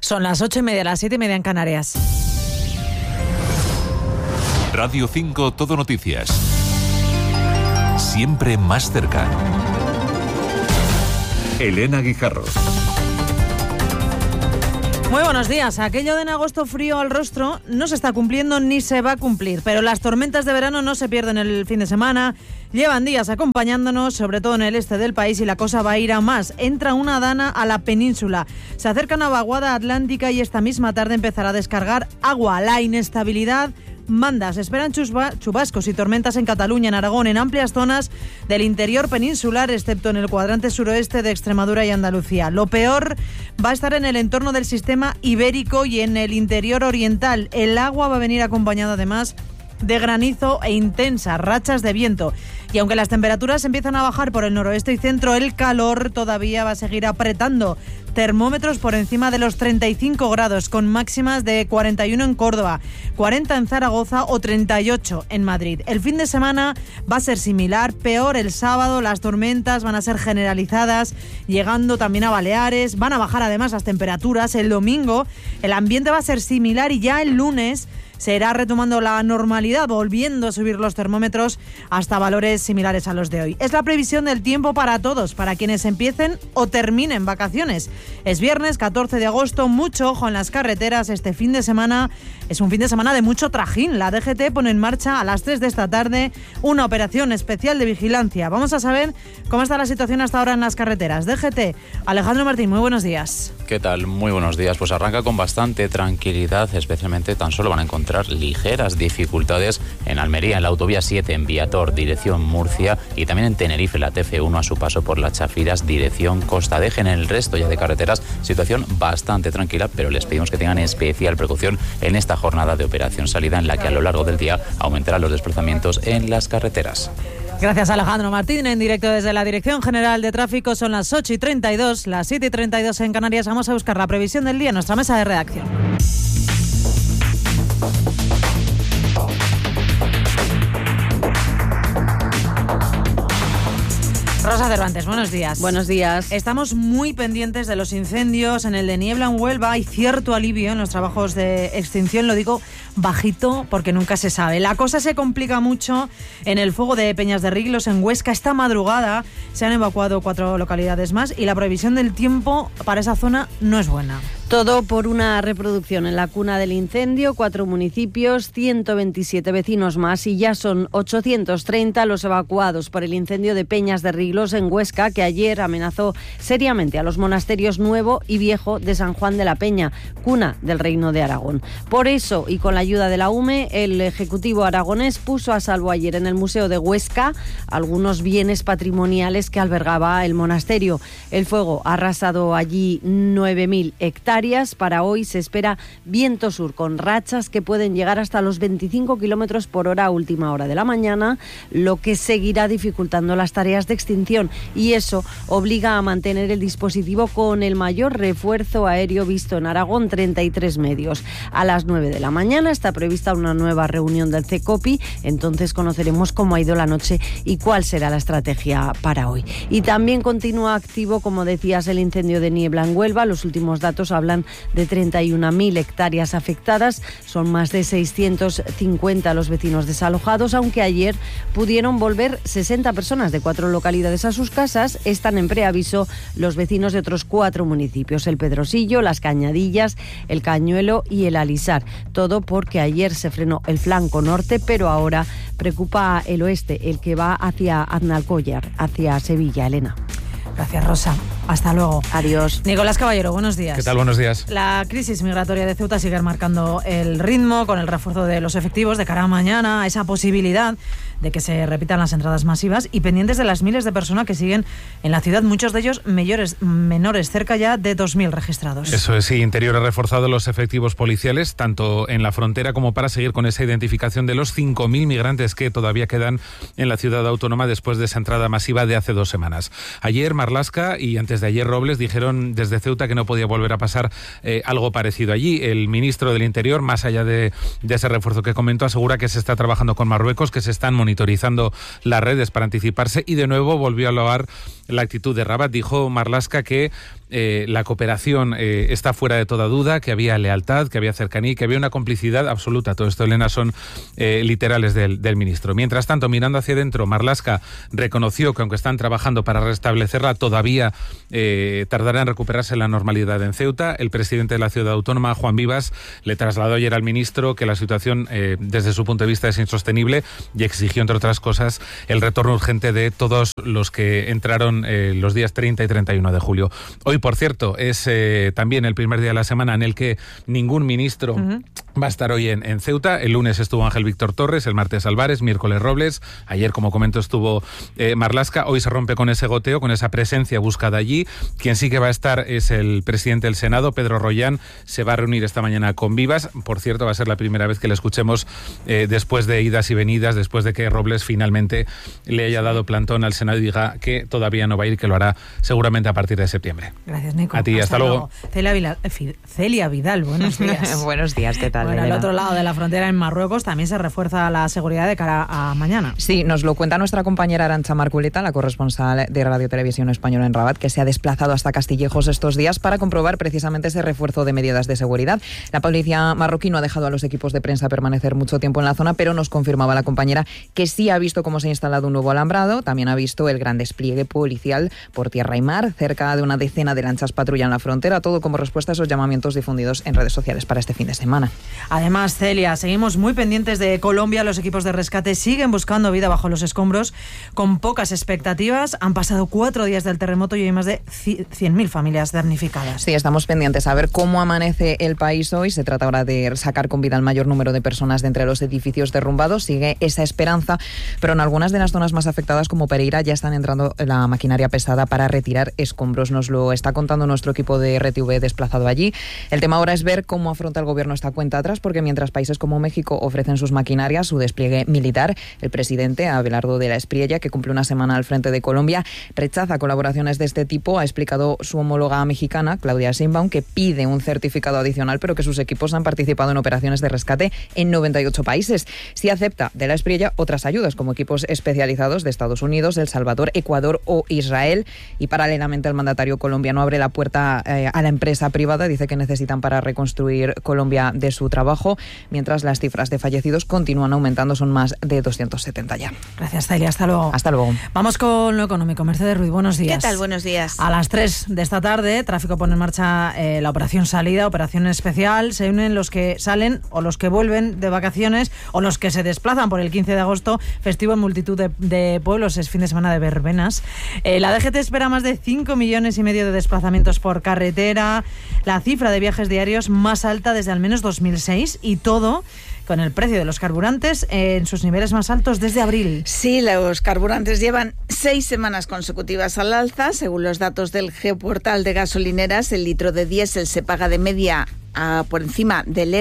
Son las 8:30, las 7:30 en Canarias. Radio 5 Todo Noticias. Siempre más cerca. Elena Guijarro. Muy buenos días. Aquello de en agosto frío al rostro no se está cumpliendo ni se va a cumplir, pero las tormentas de verano no se pierden el fin de semana. Llevan días acompañándonos, sobre todo en el este del país, y la cosa va a ir a más. Entra una dana a la península. Se acerca una vaguada atlántica y esta misma tarde empezará a descargar agua. La inestabilidad manda. Se esperan chubascos y tormentas en Cataluña, en Aragón, en amplias zonas del interior peninsular, excepto en el cuadrante suroeste de Extremadura y Andalucía. Lo peor va a estar en el entorno del sistema ibérico y en el interior oriental. El agua va a venir acompañada además de granizo e intensas rachas de viento. Y aunque las temperaturas empiezan a bajar por el noroeste y centro, el calor todavía va a seguir apretando. Termómetros por encima de los 35 grados, con máximas de 41 en Córdoba, 40 en Zaragoza o 38 en Madrid. El fin de semana va a ser similar, peor el sábado. Las tormentas van a ser generalizadas, llegando también a Baleares. Van a bajar además las temperaturas. El domingo el ambiente va a ser similar y ya el lunes se irá retomando la normalidad, volviendo a subir los termómetros hasta valores similares a los de hoy. Es la previsión del tiempo para todos, para quienes empiecen o terminen vacaciones. Es viernes 14 de agosto, mucho ojo en las carreteras. Este fin de semana es un fin de semana de mucho trajín. La DGT pone en marcha a las 3 de esta tarde una operación especial de vigilancia. Vamos a saber cómo está la situación hasta ahora en las carreteras. DGT, Alejandro Martín, muy buenos días. ¿Qué tal? Muy buenos días. Pues arranca con bastante tranquilidad, especialmente tan solo van a encontrar ligeras dificultades en Almería, en la autovía 7 en Viator, dirección Murcia, y también en Tenerife, la TF1 a su paso por las Chafiras, dirección Costa. Dejen el resto ya de carreteras, situación bastante tranquila, pero les pedimos que tengan especial precaución en esta jornada de operación salida, en la que a lo largo del día aumentarán los desplazamientos en las carreteras. Gracias, Alejandro Martín, en directo desde la Dirección General de Tráfico. Son las 8:32, las 7:32 en Canarias. Vamos a buscar la previsión del día en nuestra mesa de redacción. Rosa Cervantes, buenos días. Buenos días. Estamos muy pendientes de los incendios. En el de Niebla en Huelva hay cierto alivio en los trabajos de extinción. Lo digo bajito porque nunca se sabe. La cosa se complica mucho en el fuego de Peñas de Riglos, en Huesca. Esta madrugada se han evacuado 4 localidades más y la previsión del tiempo para esa zona no es buena. Todo por una reproducción en la cuna del incendio, 4 municipios, 127 vecinos más, y ya son 830 los evacuados por el incendio de Peñas de Riglos en Huesca, que ayer amenazó seriamente a los monasterios Nuevo y Viejo de San Juan de la Peña, cuna del Reino de Aragón. Por eso, y con la ayuda de la UME, el Ejecutivo aragonés puso a salvo ayer en el Museo de Huesca algunos bienes patrimoniales que albergaba el monasterio. El fuego ha arrasado allí 9.000 hectáreas. Para hoy se espera viento sur con rachas que pueden llegar hasta los 25 kilómetros por hora a última hora de la mañana, lo que seguirá dificultando las tareas de extinción, y eso obliga a mantener el dispositivo con el mayor refuerzo aéreo visto en Aragón, 33 medios. A las 9 de la mañana está prevista una nueva reunión del CECOPI, entonces conoceremos cómo ha ido la noche y cuál será la estrategia para hoy. Y también continúa activo, como decías, el incendio de Niebla en Huelva. Los últimos datos hablan de 31.000 hectáreas afectadas. Son más de 650 los vecinos desalojados, aunque ayer pudieron volver 60 personas de 4 localidades a sus casas. Están en preaviso los vecinos de otros 4 municipios: el Pedrosillo, Las Cañadillas, el Cañuelo y el Alisar. Todo porque ayer se frenó el flanco norte, pero ahora preocupa el oeste, el que va hacia Aznalcóllar, hacia Sevilla. Elena. Gracias, Rosa. Hasta luego. Adiós. Nicolás Caballero, buenos días. ¿Qué tal? Buenos días. La crisis migratoria de Ceuta sigue marcando el ritmo con el refuerzo de los efectivos de cara a mañana, esa posibilidad de que se repitan las entradas masivas, y pendientes de las miles de personas que siguen en la ciudad, muchos de ellos menores, cerca ya de 2.000 registrados. Eso es, sí. Interior ha reforzado los efectivos policiales, tanto en la frontera como para seguir con esa identificación de los 5.000 migrantes que todavía quedan en la ciudad autónoma después de esa entrada masiva de hace 2 semanas. Ayer Marlaska y antes de ayer Robles dijeron desde Ceuta que no podía volver a pasar algo parecido allí. El ministro del Interior, más allá de ese refuerzo que comentó, asegura que se está trabajando con Marruecos, que se están monitorizando las redes para anticiparse, y de nuevo volvió a loar la actitud de Rabat. Dijo Marlaska que la cooperación está fuera de toda duda, que había lealtad, que había cercanía, que había una complicidad absoluta. Todo esto, Elena, son literales del ministro. Mientras tanto, mirando hacia adentro, Marlaska reconoció que aunque están trabajando para restablecerla, todavía tardará en recuperarse la normalidad en Ceuta. El presidente de la ciudad autónoma, Juan Vivas, le trasladó ayer al ministro que la situación desde su punto de vista es insostenible y exigió, entre otras cosas, el retorno urgente de todos los que entraron los días 30 y 31 de julio. Hoy, por cierto, es también el primer día de la semana en el que ningún ministro va a estar hoy en Ceuta. El lunes estuvo Ángel Víctor Torres, el martes Álvarez, miércoles Robles, ayer, como comento, estuvo Marlaska. Hoy se rompe con ese goteo, con esa presencia buscada allí. Quien sí que va a estar es el presidente del Senado, Pedro Rollán. Se va a reunir esta mañana con Vivas. Por cierto, va a ser la primera vez que le escuchemos después de idas y venidas, después de que Robles finalmente le haya dado plantón al Senado y diga que todavía no va a ir, que lo hará seguramente a partir de septiembre. Gracias, Nico. A ti, hasta luego. Celia Vidal, buenos días. Buenos días, ¿qué tal? Bueno, al Elena? otro lado de la frontera, en Marruecos, también se refuerza la seguridad de cara a mañana. Sí, nos lo cuenta nuestra compañera Arantxa Marculeta, la corresponsal de Radio Televisión Española en Rabat, que se ha desplazado hasta Castillejos estos días para comprobar precisamente ese refuerzo de medidas de seguridad. La policía marroquí no ha dejado a los equipos de prensa permanecer mucho tiempo en la zona, pero nos confirmaba la compañera que sí ha visto cómo se ha instalado un nuevo alambrado, también ha visto el gran despliegue policial por tierra y mar, cerca de una decena de lanchas patrullan la frontera, todo como respuesta a esos llamamientos difundidos en redes sociales para este fin de semana. Además, Celia, seguimos muy pendientes de Colombia. Los equipos de rescate siguen buscando vida bajo los escombros con pocas expectativas. Han pasado 4 días del terremoto y hay más de 100.000 familias damnificadas. Sí, estamos pendientes a ver cómo amanece el país hoy. Se trata ahora de sacar con vida al mayor número de personas de entre los edificios derrumbados. Sigue esa esperanza, pero en algunas de las zonas más afectadas, como Pereira, ya están entrando la maquinaria pesada para retirar escombros. Nos lo está contando nuestro equipo de RTV desplazado allí. El tema ahora es ver cómo afronta el gobierno esta cuenta atrás, porque mientras países como México ofrecen sus maquinarias, su despliegue militar, el presidente Abelardo de la Espriella, que cumple una semana al frente de Colombia, rechaza colaboraciones de este tipo. Ha explicado su homóloga mexicana, Claudia Sheinbaum, que pide un certificado adicional, pero que sus equipos han participado en operaciones de rescate en 98 países. Sí acepta de la Espriella otras ayudas, como equipos especializados de Estados Unidos, El Salvador, Ecuador o Israel. Y paralelamente el mandatario colombiano abre la puerta a la empresa privada. Dice que necesitan para reconstruir Colombia de su trabajo, mientras las cifras de fallecidos continúan aumentando, son más de 270 ya. Gracias, Celia, hasta luego. Hasta luego. Vamos con lo económico. Mercedes Ruiz, buenos días. ¿Qué tal? Buenos días. A las 3 de esta tarde, Tráfico pone en marcha la operación salida, operación especial. Se unen los que salen o los que vuelven de vacaciones o los que se desplazan por el 15 de agosto, festivo en multitud de pueblos, es fin de semana de verbenas. La DGT espera más de 5,5 millones de desplazamientos por carretera, la cifra de viajes diarios más alta desde al menos 2006, y todo con el precio de los carburantes en sus niveles más altos desde abril. Sí, los carburantes llevan 6 semanas consecutivas al alza. Según los datos del Geoportal de gasolineras, el litro de diésel se paga de media por encima del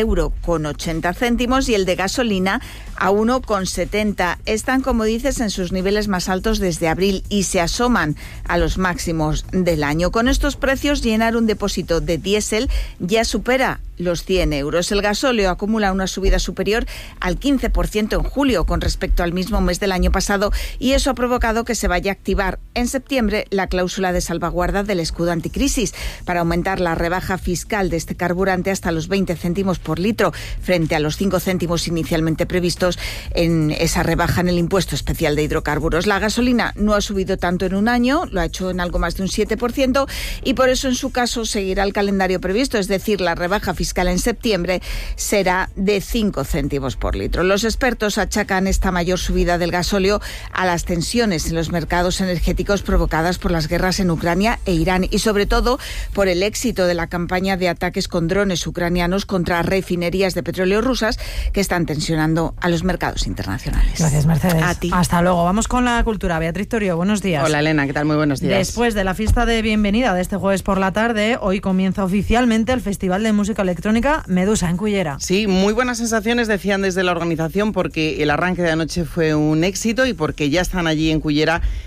€1,80 y el de gasolina a 1,70. Están, como dices, en sus niveles más altos desde abril y se asoman a los máximos del año. Con estos precios, llenar un depósito de diésel ya supera los 100 euros. El gasóleo acumula una subida superior al 15% en julio con respecto al mismo mes del año pasado, y eso ha provocado que se vaya a activar en septiembre la cláusula de salvaguarda del escudo anticrisis para aumentar la rebaja fiscal de este carburante hasta los 20 céntimos por litro, frente a los 5 céntimos inicialmente previstos en esa rebaja en el impuesto especial de hidrocarburos. La gasolina no ha subido tanto en un año, lo ha hecho en algo más de un 7%, y por eso en su caso seguirá el calendario previsto, es decir, la rebaja fiscal en septiembre será de 5 céntimos por litro. Los expertos achacan esta mayor subida del gasóleo a las tensiones en los mercados energéticos provocadas por las guerras en Ucrania e Irán, y sobre todo por el éxito de la campaña de ataques con drones ucranianos contra refinerías de petróleo rusas que están tensionando a los mercados internacionales. Gracias, Mercedes. A ti. Hasta luego. Vamos con la cultura. Beatriz Torio, buenos días. Hola, Elena, ¿qué tal? Muy buenos días. Después de la fiesta de bienvenida de este jueves por la tarde, hoy comienza oficialmente el Festival de Música Electrónica Medusa en Cullera. Sí, muy buenas sensaciones decían desde la organización, porque el arranque de anoche fue un éxito y porque ya están allí en Cullera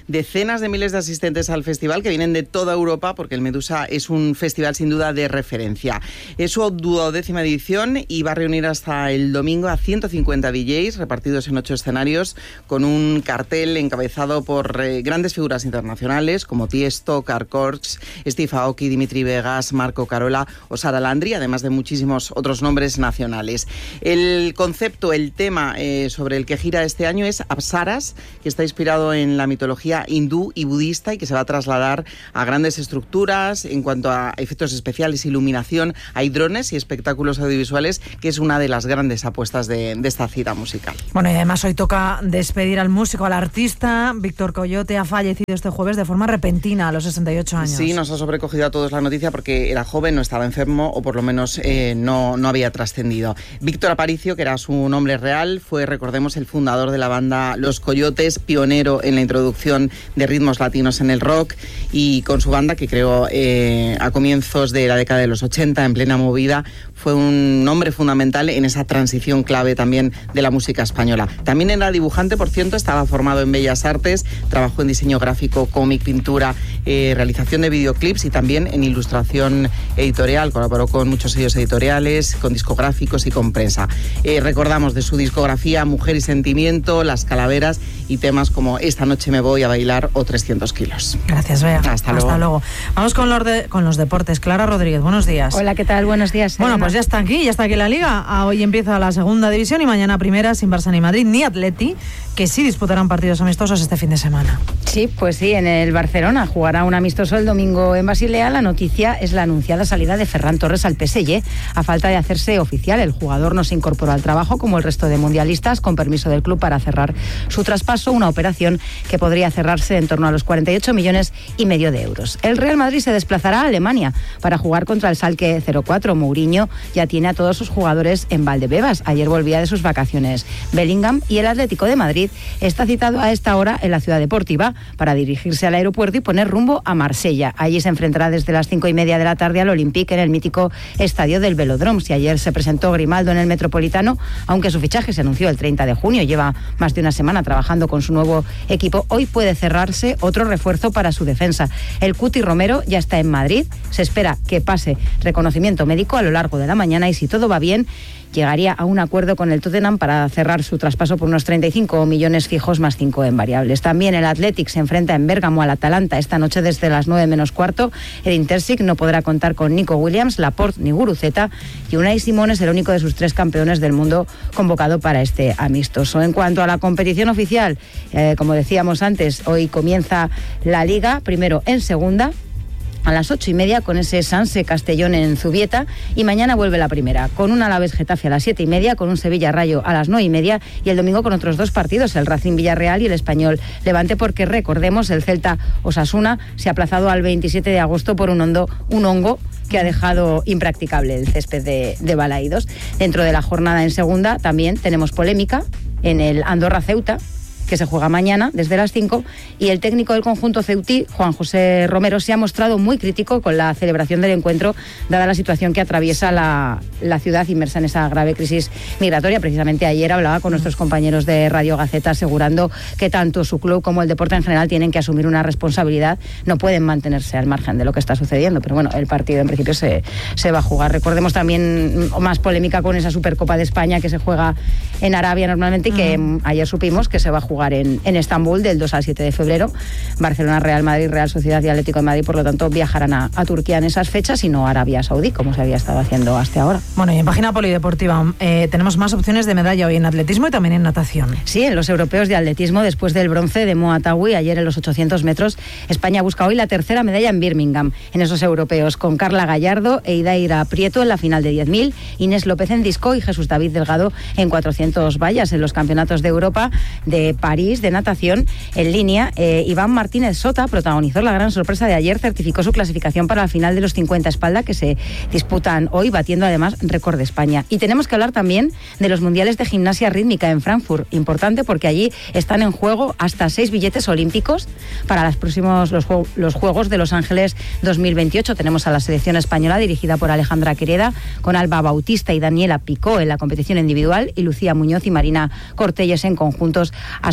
decenas de miles de asistentes al festival que vienen de toda Europa, porque el Medusa es un festival sin duda de referencia. Es su 12ª edición y va a reunir hasta el domingo a 150 DJs repartidos en 8 escenarios, con un cartel encabezado por grandes figuras internacionales como Tiesto, Carl Cox, Steve Aoki, Dimitri Vegas, Marco Carola o Sara Landry, además de muchísimos otros nombres nacionales. El concepto, el tema sobre el que gira este año es Apsaras, que está inspirado en la mitología hindú y budista y que se va a trasladar a grandes estructuras. En cuanto a efectos especiales, iluminación, hay drones y espectáculos audiovisuales, que es una de las grandes apuestas de esta cita musical. Bueno, y además hoy toca despedir al músico, al artista. Víctor Coyote ha fallecido este jueves de forma repentina a los 68 años. Sí, nos ha sobrecogido a todos la noticia porque era joven, no estaba enfermo o por lo menos no había trascendido. Víctor Aparicio, que era su nombre real, fue, recordemos, el fundador de la banda Los Coyotes, pionero en la introducción de ritmos latinos en el rock, y con su banda, que creó a comienzos de la década de los 80, en plena movida, fue un hombre fundamental en esa transición clave también de la música española. También era dibujante, por cierto, estaba formado en Bellas Artes, trabajó en diseño gráfico, cómic, pintura, realización de videoclips y también en ilustración editorial. Colaboró con muchos sellos editoriales, con discográficos y con prensa. Recordamos de su discografía Mujer y Sentimiento, Las Calaveras y temas como Esta noche me voy a bailar o 300 kilos. Gracias, Bea. Hasta luego. Vamos con los deportes. Clara Rodríguez, buenos días. Hola, ¿qué tal? Buenos días. Bueno, pues ya está aquí la Liga. Hoy empieza la segunda división y mañana primera, sin Barça ni Madrid ni Atleti, que sí disputarán partidos amistosos este fin de semana. Sí, pues sí, en el Barcelona jugará un amistoso el domingo en Basilea. La noticia es la anunciada salida de Ferran Torres al PSG. A falta de hacerse oficial, el jugador no se incorporó al trabajo como el resto de mundialistas, con permiso del club para cerrar su traspaso, una operación que podría cerrarse en torno a los 48,5 millones de euros. El Real Madrid se desplazará a Alemania para jugar contra el Schalke 04. Mourinho ya tiene a todos sus jugadores en Valdebebas. Ayer volvía de sus vacaciones Bellingham, y el Atlético de Madrid está citado a esta hora en la ciudad deportiva para dirigirse al aeropuerto y poner rumbo a Marsella. Allí se enfrentará desde las 5:30 de la tarde al Olympique en el mítico estadio del Velódromo. Si ayer se presentó Grimaldo en el Metropolitano, aunque su fichaje se anunció el 30 de junio, lleva más de una semana trabajando con su nuevo equipo, hoy puede cerrarse otro refuerzo para su defensa. El Cuti Romero ya está en Madrid, se espera que pase reconocimiento médico a lo largo de la mañana y, si todo va bien, llegaría a un acuerdo con el Tottenham para cerrar su traspaso por unos 35 millones fijos más 5 en variables. También el Athletic se enfrenta en Bérgamo al Atalanta esta noche desde las 9 menos cuarto. El Intersic no podrá contar con Nico Williams, Laporte ni Guruceta, y Unai Simón es el único de sus 3 campeones del mundo convocado para este amistoso. En cuanto a la competición oficial, como decíamos antes, hoy comienza la Liga, primero en segunda, a las 8:30 con ese Sanse Castellón en Zubieta, y mañana vuelve la primera con un Alavés Getafe a las 7:30, con un Sevilla Rayo a las 9:30 y el domingo con otros 2 partidos, el Racing Villarreal y el Español Levante, porque recordemos, el Celta Osasuna se ha aplazado al 27 de agosto por un hongo que ha dejado impracticable el césped de Balaídos. Dentro de la jornada en segunda también tenemos polémica en el Andorra Ceuta, que se juega mañana desde las 5, y el técnico del conjunto ceutí, Juan José Romero, se ha mostrado muy crítico con la celebración del encuentro, dada la situación que atraviesa la ciudad inmersa en esa grave crisis migratoria. Precisamente ayer hablaba con nuestros compañeros de Radio Gaceta, asegurando que tanto su club como el deporte en general tienen que asumir una responsabilidad, no pueden mantenerse al margen de lo que está sucediendo, pero bueno, el partido en principio se va a jugar. Recordemos también más polémica con esa Supercopa de España que se juega en Arabia normalmente, y que ayer supimos que se va a jugar en Estambul del 2 al 7 de febrero. Barcelona, Real Madrid, Real Sociedad y Atlético de Madrid, por lo tanto, viajarán a Turquía en esas fechas y no a Arabia Saudí, como se había estado haciendo hasta ahora. Bueno, y en página polideportiva tenemos más opciones de medalla hoy en atletismo y también en natación. Sí, en los europeos de atletismo, después del bronce de Moa Tawi ayer en los 800 metros, España busca hoy la tercera medalla en Birmingham. En esos europeos, con Carla Gallardo e Idaira Prieto en la final de 10.000, Inés López en disco y Jesús David Delgado en 400 vallas. En los campeonatos de Europa de París de natación en línea, Iván Martínez Sota protagonizó la gran sorpresa de ayer, certificó su clasificación para la final de los 50 espalda que se disputan hoy, batiendo además récord de España. Y tenemos que hablar también de los mundiales de gimnasia rítmica en Frankfurt, importante porque allí están en juego hasta 6 billetes olímpicos para los próximos los Juegos de Los Ángeles 2028. Tenemos a la selección española dirigida por Alejandra Quereda, con Alba Bautista y Daniela Picó en la competición individual y Lucía Muñoz y Marina Cortelles en conjuntos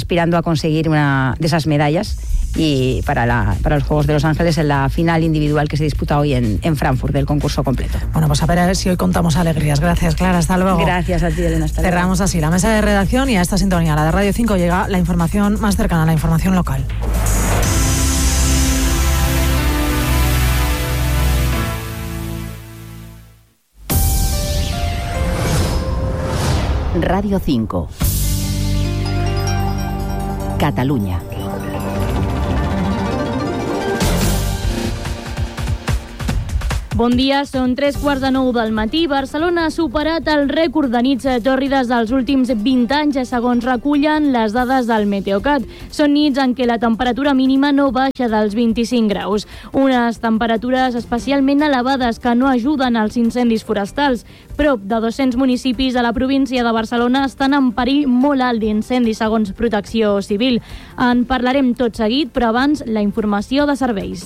aspirando a conseguir una de esas medallas y para los Juegos de Los Ángeles en la final individual que se disputa hoy en Frankfurt del concurso completo. Bueno, pues a ver si hoy contamos alegrías. Gracias, Clara, hasta luego. Gracias a ti, Elena, hasta luego. Cerramos así la mesa de redacción y a esta sintonía, la de Radio 5, llega la información más cercana, la información local. Radio 5. Catalunya. Bon dia, són 3:45 del matí. Barcelona ha superat el rècord de nits tòrrides dels últims 20 anys, segons recullen les dades del Meteocat. Són nits en què la temperatura mínima no baixa dels 25 graus. Unes temperatures especialment elevades que no ajuden als incendis forestals. Prop de 200 municipis de la província de Barcelona estan en perill molt alt d'incendis, segons Protecció Civil. En parlarem tot seguit, però abans la informació de serveis.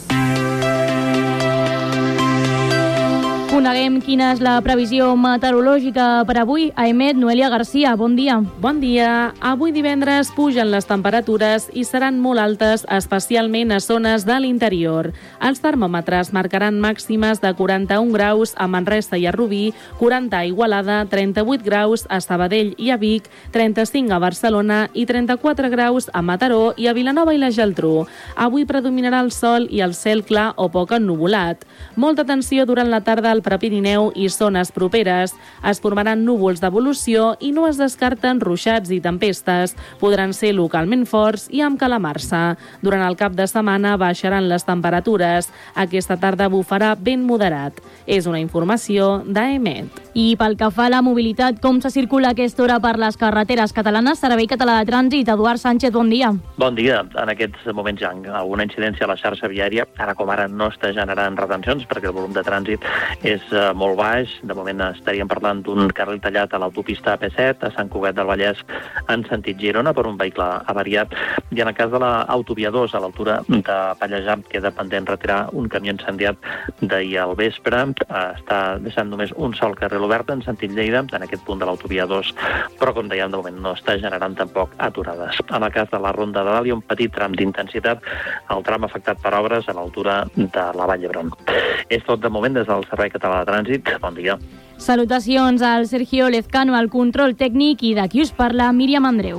Coneguem quina és la previsió meteorològica per avui. A EMET, Noelia Garcia, bon dia. Bon dia. Avui divendres pugen les temperatures i seran molt altes, especialment a zones de l'interior. Els termòmetres marcaran màximes de 41 graus a Manresa i a Rubí, 40 a Igualada, 38 graus a Sabadell i a Vic, 35 a Barcelona i 34 graus a Mataró i a Vilanova i la Geltrú. Avui predominarà el sol i el cel clar o poc ennuvolat. Molta atenció durant la tarda al Prepirineu i zones properes. Es formaran núvols d'evolució i no es descarten ruixats i tempestes. Podran ser localment forts i amb calamarsa. Durant el cap de setmana baixaran les temperatures. Aquesta tarda bufarà vent moderat. És una informació d'EMET. I pel que fa a la mobilitat, com se circula a aquesta hora per les carreteres catalanes? Servei Català de Trànsit, Eduard Sánchez, bon dia. Bon dia. En aquests moments hi ha alguna incidència a la xarxa viària. Ara com ara no està generant retencions perquè el volum de trànsit és molt baix. De moment estaríem parlant d'un carril tallat a l'autopista AP7 a Sant Cugat del Vallès en sentit Girona per un vehicle avariat. I en el cas de l'autovia 2 a l'altura de Pallejà queda pendent retirar un camió incendiat d'ahir al vespre. Està deixant només un sol carril obert en sentit Lleida, en aquest punt de l'autovia 2, però com dèiem, de moment no està generant tampoc aturades. En el cas de la Ronda de Dalt hi ha un petit tram d'intensitat, el tram afectat per obres a l'altura de la Vall d'Hebron. És tot de moment des del Servei Català de Trànsit. Bon dia. Salutacions al Sergio Lezcano, al control tècnic, i d'aquí us parla Míriam Andreu.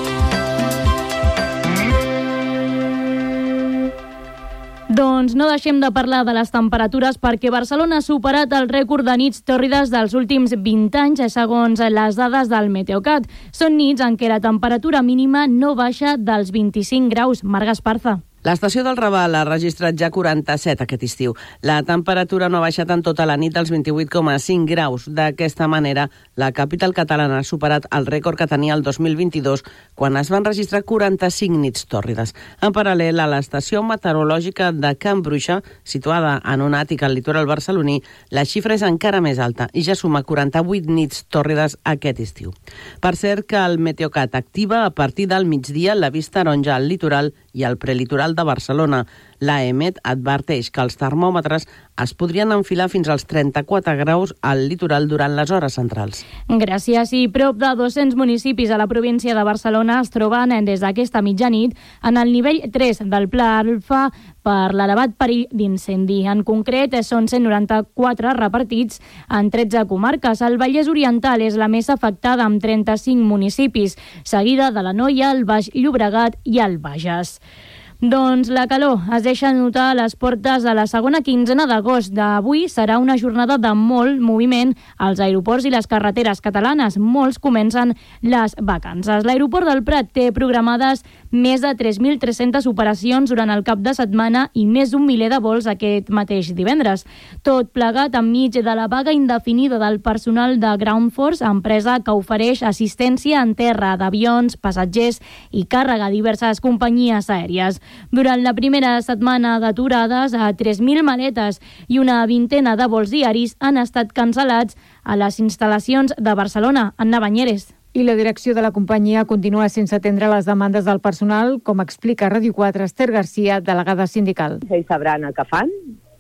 Doncs no deixem de parlar de les temperatures perquè Barcelona ha superat el rècord de nits tòrrides dels últims 20 anys, segons les dades del Meteocat. Són nits en què la temperatura mínima no baixa dels 25 graus. Marga Esparza. L'estació del Raval ha registrat ja 47 aquest estiu. La temperatura no ha baixat en tota la nit dels 28,5 graus. D'aquesta manera, la capital catalana ha superat el rècord que tenia el 2022, quan es van registrar 45 nits tòrrides. En paral·lel, a l'estació meteorològica de Can Bruixa, situada en un àtic al litoral barceloní, la xifra és encara més alta i ja suma 48 nits tòrrides aquest estiu. Per cert que el Meteocat activa a partir del migdia la vista taronja al litoral i al prelitoral de Barcelona. L'EMET adverteix que els termòmetres es podrien enfilar fins als 34 graus al litoral durant les hores centrals. Gràcies. I prop de 200 municipis a la província de Barcelona es troben des d'aquesta mitjanit en el nivell 3 del Pla Alfa per l'elevat perill d'incendi. En concret, són 194 repartits en 13 comarques. El Vallès Oriental és la més afectada, amb 35 municipis, seguida de l'Anoia, el Baix Llobregat i el Bages. Doncs la calor es deixa notar a les portes de la segona quinzena d'agost. D'avui serà una jornada de molt moviment als aeroports i les carreteres catalanes. Molts comencen les vacances. L'aeroport del Prat té programades més de 3.300 operacions durant el cap de setmana i més d'un miler de vols aquest mateix divendres. Tot plegat enmig de la vaga indefinida del personal de Ground Force, empresa que ofereix assistència en terra d'avions, passatgers i càrrega a diverses companyies aèries. Durant la primera setmana d'aturades, 3.000 maletes i una vintena de vols diaris han estat cancel·lats a les instal·lacions de Barcelona. Anna Banyeres. I la direcció de la companyia continua sense atendre les demandes del personal, com explica a Ràdio 4 Esther Garcia, delegada sindical. Ells sabran el que fan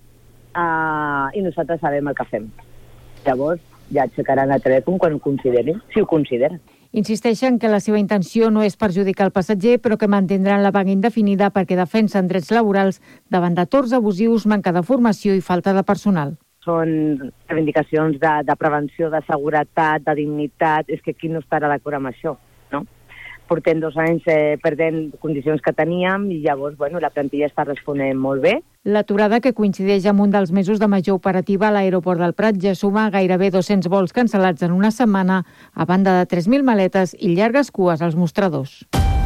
i nosaltres sabem el que fem. Llavors ja aixecaran el telèfon quan ho considerin, si ho consideren. Insisteixen que la seva intenció no és perjudicar el passatger, però que mantindran la vaga indefinida perquè defensen drets laborals davant de torns abusius, manca de formació i falta de personal. Són reivindicacions de prevenció, de seguretat, de dignitat. És que qui no estarà d'acord amb això, no? Portem 2 anys perdent condicions que teníem i llavors, la plantilla està responent molt bé. L'aturada, que coincideix amb un dels mesos de major operativa a l'aeroport del Prat, ja suma gairebé 200 vols cancel·lats en una setmana, a banda de 3.000 maletes i llargues cues als mostradors.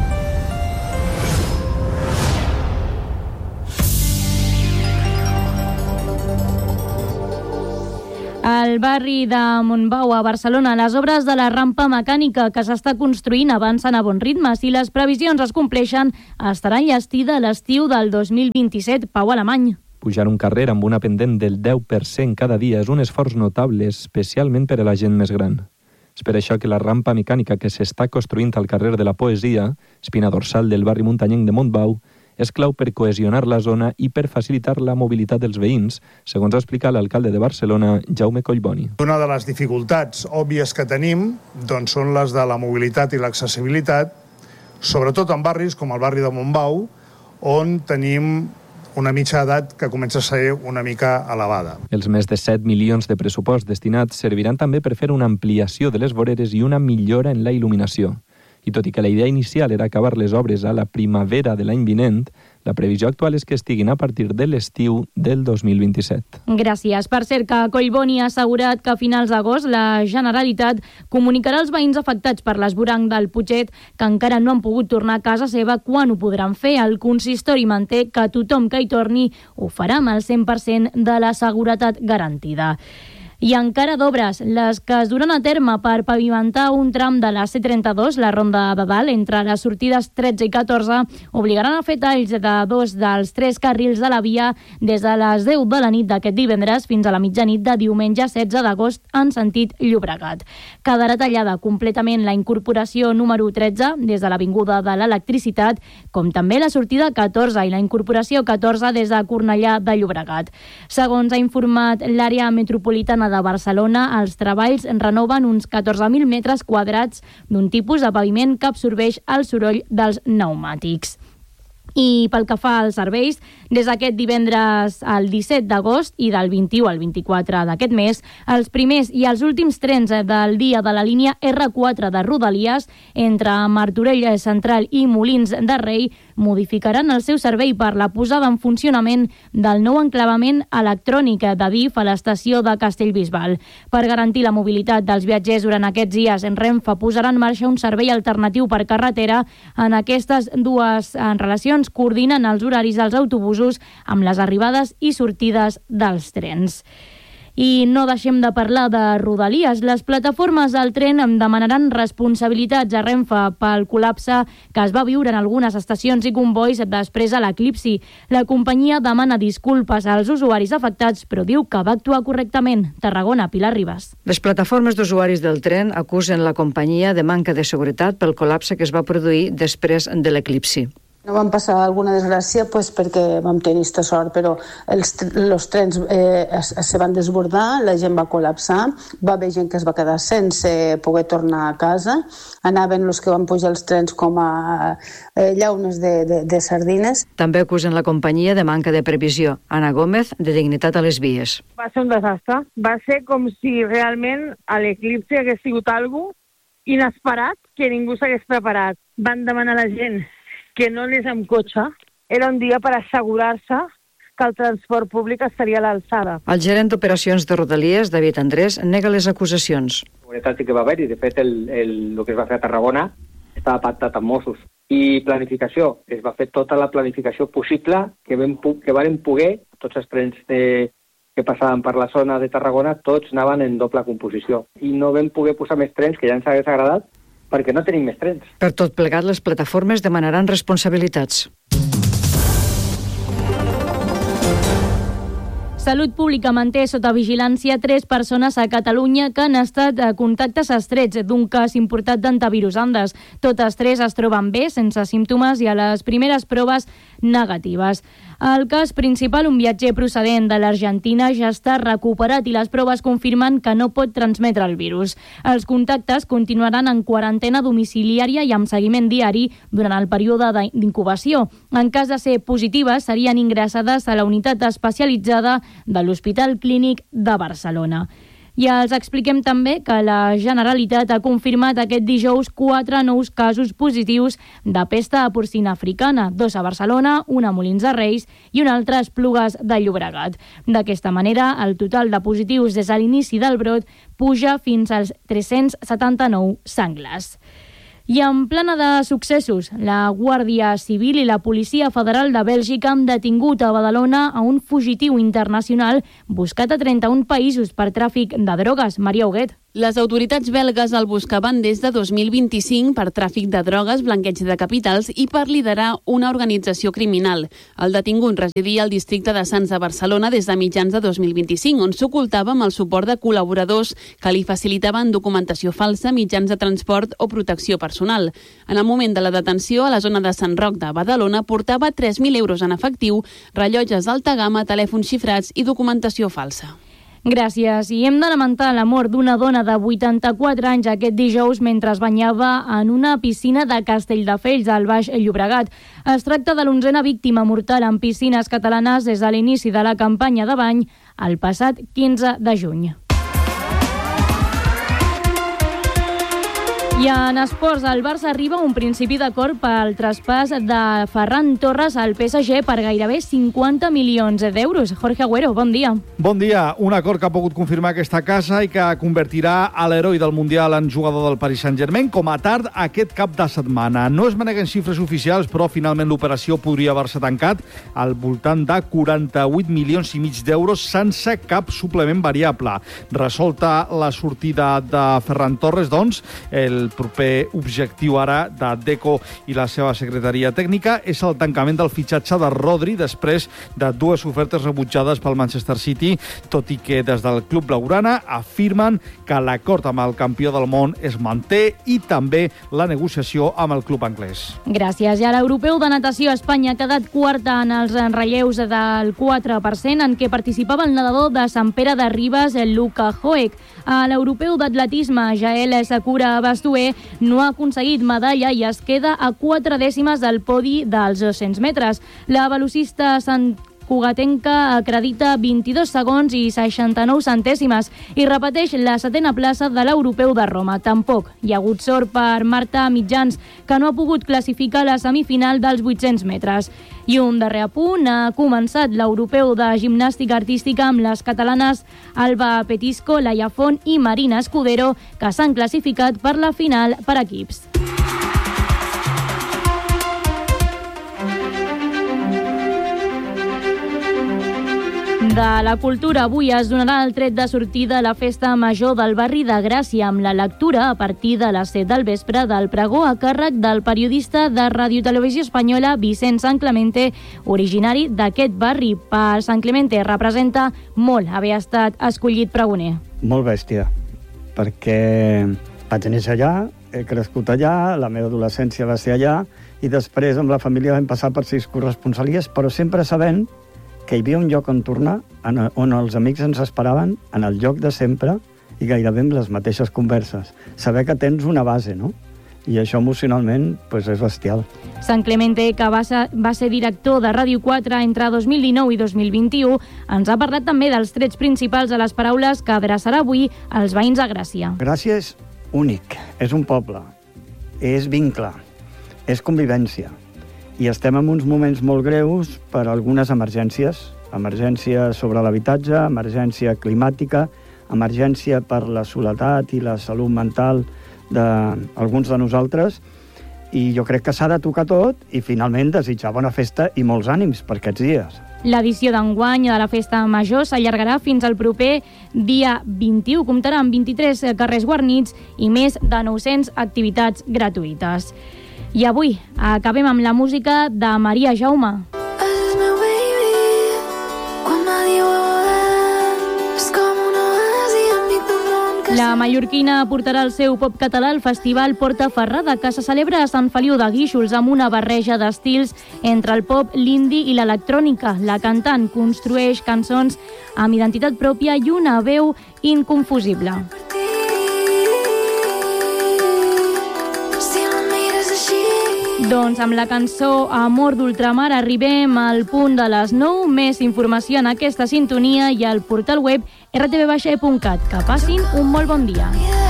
Al barri de Montbau, a Barcelona, les obres de la rampa mecànica que s'està construint avancen a bon ritme. Si les previsions es compleixen, estarà enllestida a l'estiu del 2027. Pau Alemany. Pujar un carrer amb una pendent del 10% cada dia és un esforç notable, especialment per a la gent més gran. És per això que la rampa mecànica que s'està construint al carrer de la Poesia, espina dorsal del barri muntanyenc de Montbau, és clau per cohesionar la zona i per facilitar la mobilitat dels veïns, segons ha explicat l'alcalde de Barcelona, Jaume Collboni. Una de les dificultats òbvies que tenim són les de la mobilitat i l'accessibilitat, sobretot en barris com el barri de Montbau, on tenim una mitja edat que comença a ser una mica elevada. Els més de 7 milions de pressupost destinats serviran també per fer una ampliació de les voreres i una millora en la il·luminació. I tot i que la idea inicial era acabar les obres a la primavera de l'any vinent, la previsió actual és que estiguin a partir de l'estiu del 2027. Gràcies. Per cert, que Collboni ha assegurat que a finals d'agost la Generalitat comunicarà als veïns afectats per l'esvoranc del Putxet que encara no han pogut tornar a casa seva quan ho podran fer. El consistori manté que tothom que hi torni ho farà amb el 100% de la seguretat garantida. I encara d'obres, les que es duran a terme per pavimentar un tram de la C32, la Ronda de Dalt, entre les sortides 13 i 14, obligaran a fer talls de 2 dels 3 carrils de la via des de les 10 de la nit d'aquest divendres fins a la mitjanit de diumenge 16 d'agost en sentit Llobregat. Quedarà tallada completament la incorporació número 13 des de l'Avinguda de l'Electricitat, com també la sortida 14 i la incorporació 14 des de Cornellà de Llobregat. Segons ha informat l'àrea metropolitana de Barcelona, els treballs renoven uns 14.000 metres quadrats d'un tipus de paviment que absorbeix el soroll dels pneumàtics. I pel que fa als serveis, des d'aquest divendres al 17 d'agost i del 21 al 24 d'aquest mes, els primers i els últims trens del dia de la línia R4 de Rodalies entre Martorell Central i Molins de Rei modificaran el seu servei per la posada en funcionament del nou enclavament electrònic de DIF a l'estació de Castellbisbal. Per garantir la mobilitat dels viatgers durant aquests dies, Renfe posarà en marxa un servei alternatiu per carretera. En aquestes dues relacions coordinen els horaris dels autobusos amb les arribades i sortides dels trens. I no deixem de parlar de Rodalies. Les plataformes del tren demanaran responsabilitats a Renfe pel col·lapse que es va viure en algunes estacions i convois després de l'eclipsi. La companyia demana disculpes als usuaris afectats, però diu que va actuar correctament. Tarragona, Pilar Ribas. Les plataformes d'usuaris del tren acusen la companyia de manca de seguretat pel col·lapse que es va produir després de l'eclipsi. No vam passar alguna desgràcia perquè vam tenir aquesta sort, però els trens se van desbordar, la gent va col·lapsar, va haver gent que es va quedar sense poder tornar a casa, anaven els que van pujar els trens com a llaunes de sardines. També acusen la companyia de manca de previsió. Ana Gómez, de dignitat a les vies. Va ser un desastre. Va ser com si realment a l'eclipsi hagués sigut alguna cosa inesperat que ningú s'hagués preparat. Van demanar a la gent que no anés amb cotxe. Era un dia per assegurar-se que el transport públic estaria a l'alçada. El gerent d'operacions de Rodalies, David Andrés, nega les acusacions. Seguretat sí que va haver-hi. De fet, el que es va fer a Tarragona estava pactat amb Mossos. I planificació. Es va fer tota la planificació possible que varen poder, tots els trens que passaven per la zona de Tarragona, tots anaven en doble composició. I no vam poder posar més trens, que ja ens hagués agradat, perquè no tenim més trens. Per tot plegat, les plataformes demanaran responsabilitats. Salut Pública manté sota vigilància 3 persones a Catalunya que han estat contactes estrets d'un cas importat d'antivirus Andes. Totes 3 es troben bé, sense símptomes i a les primeres proves negatives. El cas principal, un viatger procedent de l'Argentina, ja està recuperat i les proves confirmen que no pot transmetre el virus. Els contactes continuaran en quarantena domiciliària i amb seguiment diari durant el període d'incubació. En cas de ser positives, serien ingressades a la unitat especialitzada de l'Hospital Clínic de Barcelona. I els expliquem també que la Generalitat ha confirmat aquest dijous 4 nous casos positius de pesta porcina africana, 2 a Barcelona, 1 a Molins de Reis i un altre a Esplugues de Llobregat. D'aquesta manera, el total de positius des de l'inici del brot puja fins als 379 senglars. I en plana de successos, la Guàrdia Civil i la Policia Federal de Bèlgica han detingut a Badalona a un fugitiu internacional buscat a 31 països per tràfic de drogues. Maria Huguet. Les autoritats belgues el buscaven des de 2025 per tràfic de drogues, blanqueig de capitals i per liderar una organització criminal. El detingut residia al districte de Sants de Barcelona des de mitjans de 2025, on s'ocultava amb el suport de col·laboradors que li facilitaven documentació falsa, mitjans de transport o protecció personal. En el moment de la detenció, a la zona de Sant Roc de Badalona, portava 3.000 euros en efectiu, rellotges d'alta gamma, telèfons xifrats i documentació falsa. Gràcies. I hem de lamentar la mort d'una dona de 84 anys aquest dijous mentre es banyava en una piscina de Castelldefels, al Baix Llobregat. Es tracta de l'11a víctima mortal en piscines catalanes des de l'inici de la campanya de bany el passat 15 de juny. I en esports, el Barça arriba a un principi d'acord pel traspàs de Ferran Torres al PSG per gairebé 50 milions d'euros. Jorge Agüero, bon dia. Bon dia. Un acord que ha pogut confirmar aquesta casa i que convertirà a l'heroi del Mundial en jugador del Paris Saint-Germain com a tard aquest cap de setmana. No es maneguen xifres oficials, però finalment l'operació podria haver-se tancat al voltant de 48 milions i mig d'euros sense cap suplement variable. Resolta la sortida de Ferran Torres, doncs, el proper objectiu ara de Deco i la seva secretaria tècnica és el tancament del fitxatge de Rodri després de 2 ofertes rebutjades pel Manchester City, tot i que des del club blaugrana afirmen que l'acord amb el campió del món es manté i també la negociació amb el club anglès. Gràcies. I a l'europeu de natació, Espanya ha quedat quarta en els relleus del 4% en què participava el nedador de Sant Pere de Ribes, Luka Hoek. A l'europeu d'atletisme, Jael Sakura Bastué no ha aconseguit medalla i es queda a 4 dècimes del podi dels 200 metres. La velocista cugatenca acredita 22 segons i 69 centèsimes i repeteix la 7a plaça de l'europeu de Roma. Tampoc hi ha hagut sort per Marta Mitjans, que no ha pogut classificar la semifinal dels 800 metres. I un darrer apunt, ha començat l'europeu de gimnàstica artística amb les catalanes Alba Petisco, Laia Font i Marina Escudero, que s'han classificat per la final per equips. De la cultura, avui es donarà el tret de sortida a la festa major del barri de Gràcia amb la lectura a partir de les 7 del vespre del pregó a càrrec del periodista de Ràdio Televisió Espanyola Vicent San Clemente, originari d'aquest barri. Per San Clemente representa molt haver estat escollit pregoner. Molt bèstia, perquè vaig néixer allà, he crescut allà, la meva adolescència va ser allà i després amb la família vam passar per 6 corresponsalies, però sempre sabent que hi havia un lloc on tornar, on els amics ens esperaven, en el lloc de sempre i gairebé amb les mateixes converses. Saber que tens una base, no? I això emocionalment és bestial. San Clemente, que va ser director de Ràdio 4 entre 2019 i 2021, ens ha parlat també dels trets principals de les paraules que adreçarà avui als veïns a Gràcia. Gràcia és únic, és un poble, és vincle, és convivència. I estem en uns moments molt greus per algunes emergències. Emergència sobre l'habitatge, emergència climàtica, emergència per la soledat i la salut mental d'alguns de nosaltres. I jo crec que s'ha de tocar tot i finalment desitjar bona festa i molts ànims per aquests dies. L'edició d'enguany de la Festa Major s'allargarà fins al proper dia 21. Comptarà amb 23 carrers guarnits i més de 900 activitats gratuïtes. I avui acabem amb la música de Maria Jaume. És meu baby, quan me diu La mallorquina portarà el seu pop català al Festival Porta Ferrada, que se celebra a Sant Feliu de Guíxols amb una barreja d'estils entre el pop, l'indie i l'electrònica. La cantant construeix cançons amb identitat pròpia i una veu inconfusible. Doncs amb la cançó Amor d'Ultramar arribem al punt de les 9. Més informació en aquesta sintonia i al portal web rtv-e.cat. Que passin un molt bon dia.